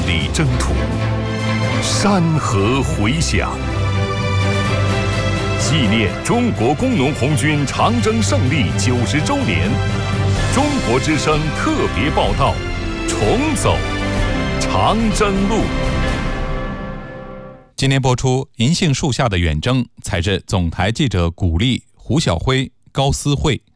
里征途，山河回响。纪念中国工农红军长征胜利90周年，中国之声特别报道：重走长征路。 今天播出《银杏树下的远征》，采自总台记者古丽、胡晓辉、高思慧。